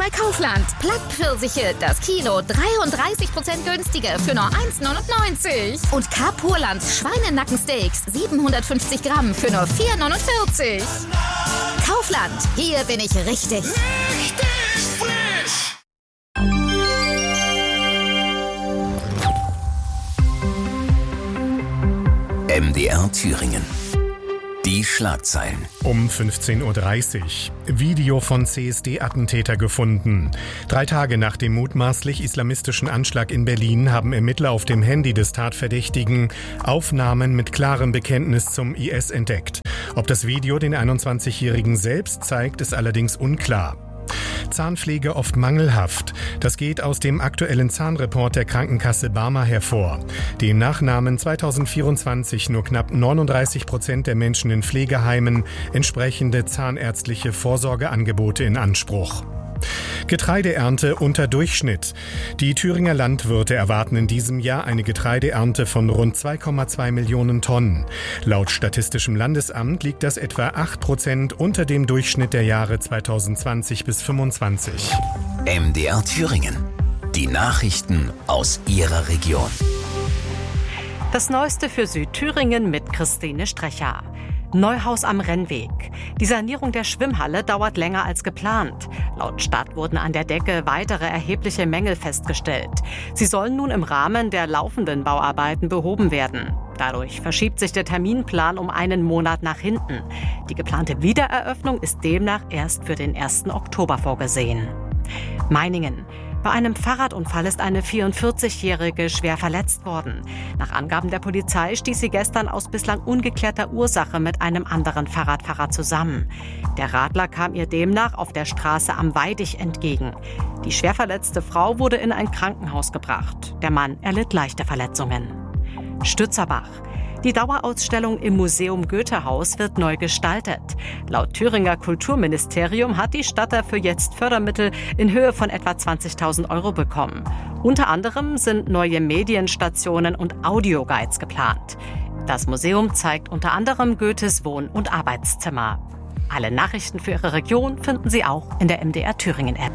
bei Kaufland. Plattpfirsiche, das Kilo 33% günstiger für nur 1,99. Und Kapurland Schweinenackensteaks 750 Gramm für nur 4,49. Kaufland, hier bin ich richtig. Richtig frisch! MDR Thüringen. Die Schlagzeilen. Um 15.30 Uhr. Video von CSD-Attentäter gefunden. 3 Tage nach dem mutmaßlich islamistischen Anschlag in Berlin haben Ermittler auf dem Handy des Tatverdächtigen Aufnahmen mit klarem Bekenntnis zum IS entdeckt. Ob das Video den 21-Jährigen selbst zeigt, ist allerdings unklar. Zahnpflege oft mangelhaft. Das geht aus dem aktuellen Zahnreport der Krankenkasse Barmer hervor. Demnach nahmen 2024 nur knapp 39% der Menschen in Pflegeheimen entsprechende zahnärztliche Vorsorgeangebote in Anspruch. Getreideernte unter Durchschnitt. Die Thüringer Landwirte erwarten in diesem Jahr eine Getreideernte von rund 2,2 Millionen Tonnen. Laut Statistischem Landesamt liegt das etwa 8% unter dem Durchschnitt der Jahre 2020 bis 2025. MDR Thüringen. Die Nachrichten aus Ihrer Region. Das Neueste für Südthüringen mit Christine Strecher. Neuhaus am Rennweg. Die Sanierung der Schwimmhalle dauert länger als geplant. Laut Stadt wurden an der Decke weitere erhebliche Mängel festgestellt. Sie sollen nun im Rahmen der laufenden Bauarbeiten behoben werden. Dadurch verschiebt sich der Terminplan um einen Monat nach hinten. Die geplante Wiedereröffnung ist demnach erst für den 1. Oktober vorgesehen. Meiningen. Bei einem Fahrradunfall ist eine 44-Jährige schwer verletzt worden. Nach Angaben der Polizei stieß sie gestern aus bislang ungeklärter Ursache mit einem anderen Fahrradfahrer zusammen. Der Radler kam ihr demnach auf der Straße am Weidich entgegen. Die schwer verletzte Frau wurde in ein Krankenhaus gebracht. Der Mann erlitt leichte Verletzungen. Stützerbach. Die Dauerausstellung im Museum Goethehaus wird neu gestaltet. Laut Thüringer Kulturministerium hat die Stadt dafür jetzt Fördermittel in Höhe von etwa 20.000 Euro bekommen. Unter anderem sind neue Medienstationen und Audioguides geplant. Das Museum zeigt unter anderem Goethes Wohn- und Arbeitszimmer. Alle Nachrichten für Ihre Region finden Sie auch in der MDR Thüringen App.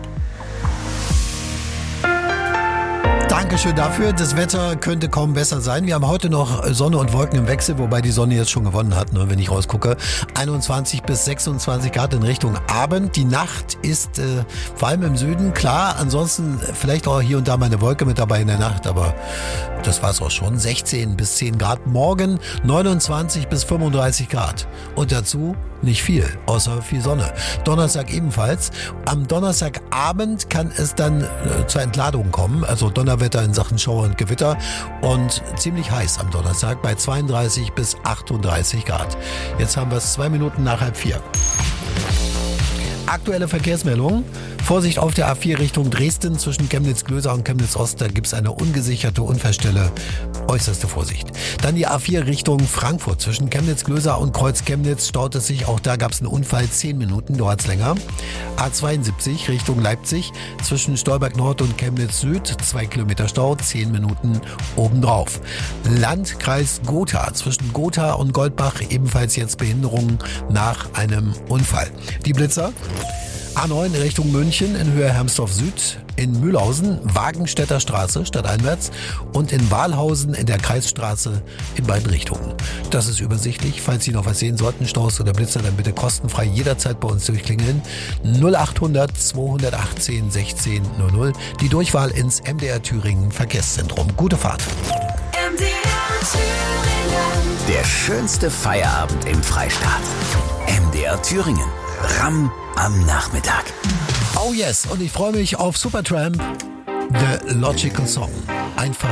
Dankeschön dafür. Das Wetter könnte kaum besser sein. Wir haben heute noch Sonne und Wolken im Wechsel, wobei die Sonne jetzt schon gewonnen hat, ne, wenn ich rausgucke. 21 bis 26 Grad in Richtung Abend. Die Nacht ist vor allem im Süden klar. Ansonsten vielleicht auch hier und da mal eine Wolke mit dabei in der Nacht, aber das war's auch schon. 16 bis 10 Grad. Morgen 29 bis 35 Grad. Und dazu nicht viel, außer viel Sonne. Donnerstag ebenfalls. Am Donnerstagabend kann es dann zur Entladung kommen, also Donnerwetter in Sachen Schauer und Gewitter und ziemlich heiß am Donnerstag bei 32 bis 38 Grad. Jetzt haben wir es 2 Minuten nach 3:30. Aktuelle Verkehrsmeldung. Vorsicht auf der A4 Richtung Dresden zwischen Chemnitz-Glöser und Chemnitz-Ost. Da gibt es eine ungesicherte Unfallstelle. Äußerste Vorsicht. Dann die A4 Richtung Frankfurt zwischen Chemnitz-Glöser und Kreuz-Chemnitz staut es sich. Auch da gab es einen Unfall. 10 Minuten dauert es länger. A72 Richtung Leipzig zwischen Stolberg Nord und Chemnitz Süd. 2 Kilometer Stau, 10 Minuten obendrauf. Landkreis Gotha zwischen Gotha und Goldbach ebenfalls jetzt Behinderungen nach einem Unfall. Die Blitzer. A9 Richtung München in Höhe Hermsdorf Süd, in Mühlhausen, Wagenstädter Straße stadteinwärts und in Wahlhausen in der Kreisstraße in beiden Richtungen. Das ist übersichtlich. Falls Sie noch was sehen sollten, Staus oder Blitzer, dann bitte kostenfrei jederzeit bei uns durchklingeln. 0800 218 1600. Die Durchwahl ins MDR Thüringen Verkehrszentrum. Gute Fahrt. MDR Thüringen. Der schönste Feierabend im Freistaat. MDR Thüringen. Ram am Nachmittag. Oh yes, und ich freue mich auf Supertramp, The Logical Song. Einfach